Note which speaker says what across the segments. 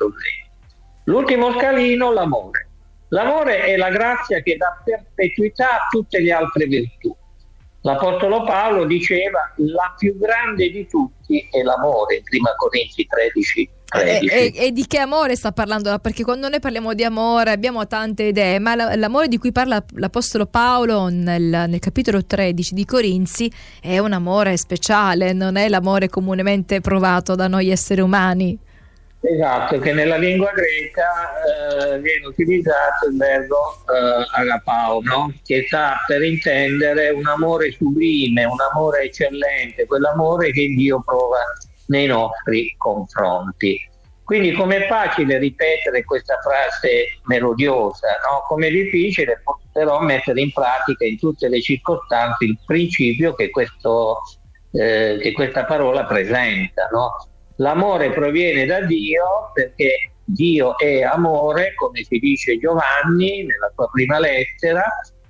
Speaker 1: problemi. L'ultimo scalino, l'amore. L'amore è la grazia che dà perpetuità a tutte le altre virtù. L'Apostolo Paolo diceva la più grande di tutti è l'amore, in Prima Corinzi 13.
Speaker 2: E di che amore sta parlando? Perché quando noi parliamo di amore abbiamo tante idee, ma l'amore di cui parla l'Apostolo Paolo nel capitolo 13 di Corinzi è un amore speciale, non è l'amore comunemente provato da noi esseri umani.
Speaker 1: Esatto, che nella lingua greca viene utilizzato il verbo agapao, no? Che sta per intendere un amore sublime, un amore eccellente, quell'amore che Dio prova nei nostri confronti. Quindi com'è facile ripetere questa frase melodiosa, no? Come difficile però mettere in pratica in tutte le circostanze il principio che questa parola presenta, no? L'amore proviene da Dio perché Dio è amore, come si dice Giovanni nella sua prima lettera.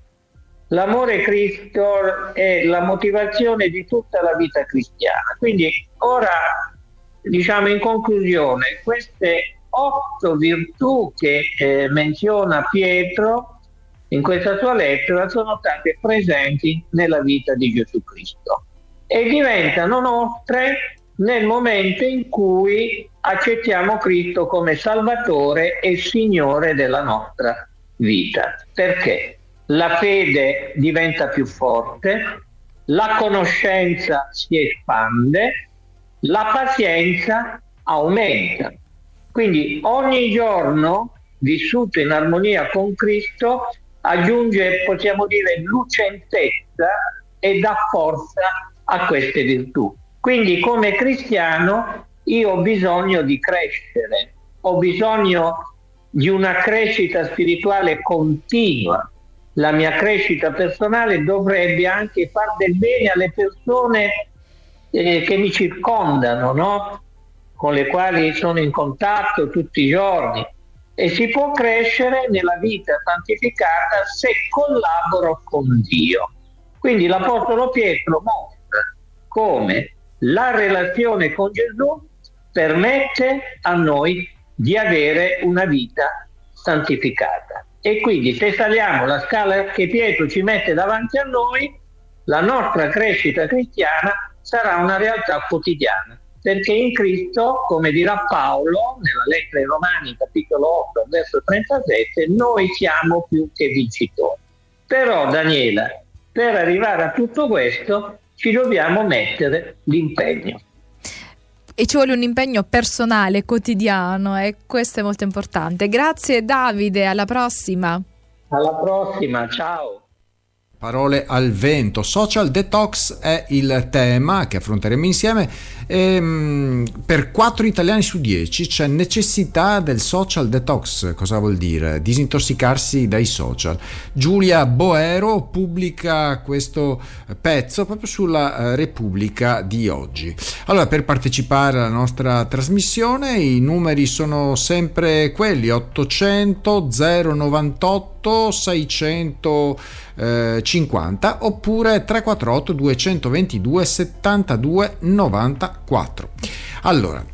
Speaker 1: L'amore Cristo è la motivazione di tutta la vita cristiana. Quindi ora, diciamo in conclusione, queste 8 virtù che menziona Pietro in questa sua lettera sono state presenti nella vita di Gesù Cristo e diventano nostre nel momento in cui accettiamo Cristo come Salvatore e Signore della nostra vita. Perché? La fede diventa più forte, la conoscenza si espande, la pazienza aumenta. Quindi ogni giorno vissuto in armonia con Cristo aggiunge, possiamo dire, lucentezza e dà forza a queste virtù. Quindi come cristiano io ho bisogno di crescere, ho bisogno di una crescita spirituale continua. La mia crescita personale dovrebbe anche far del bene alle persone che mi circondano, no? Con le quali sono in contatto tutti i giorni. E si può crescere nella vita santificata se collaboro con Dio. Quindi l'Apostolo Pietro mostra come la relazione con Gesù permette a noi di avere una vita santificata. E quindi se saliamo la scala che Pietro ci mette davanti a noi, la nostra crescita cristiana sarà una realtà quotidiana, perché in Cristo, come dirà Paolo nella lettera ai Romani capitolo 8 verso 37, noi siamo più che vincitori. Però Daniela, per arrivare a tutto questo ci dobbiamo mettere l'impegno.
Speaker 2: E ci vuole un impegno personale, quotidiano, e questo è molto importante. Grazie Davide, alla prossima.
Speaker 1: Alla prossima, ciao.
Speaker 3: Parole al vento. Social detox è il tema che affronteremo insieme. Per 4 italiani su 10 c'è necessità del social detox. Cosa vuol dire? Disintossicarsi dai social. Giulia Boero pubblica questo pezzo proprio sulla Repubblica di oggi. Allora, per partecipare alla nostra trasmissione i numeri sono sempre quelli: 800 098 650 oppure 348 222 72 94. Allora,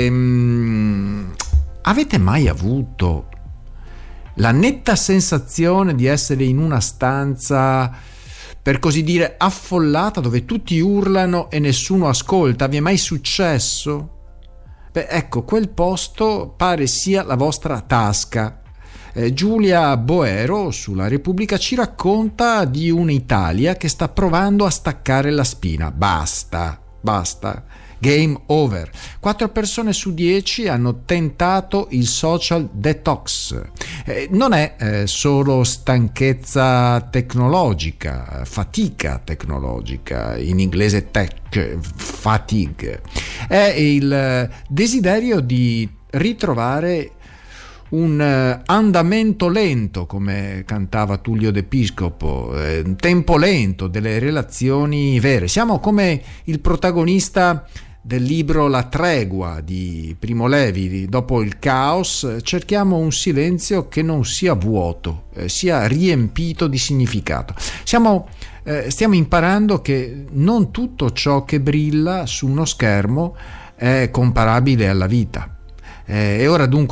Speaker 3: avete mai avuto la netta sensazione di essere in una stanza, per così dire, affollata, dove tutti urlano e nessuno ascolta? Vi è mai successo? Beh, ecco, quel posto pare sia la vostra tasca. Giulia Boero sulla Repubblica ci racconta di un'Italia che sta provando a staccare la spina. Basta, game over. 4 persone su 10 hanno tentato il social detox. Non è solo stanchezza tecnologica, fatica tecnologica, in inglese tech, fatigue. È il desiderio di ritrovare un andamento lento, come cantava Tullio De Piscopo, un tempo lento delle relazioni vere. Siamo come il protagonista del libro La tregua di Primo Levi. Dopo il caos cerchiamo un silenzio che non sia vuoto, sia riempito di significato. Stiamo imparando che non tutto ciò che brilla su uno schermo è comparabile alla vita. È ora dunque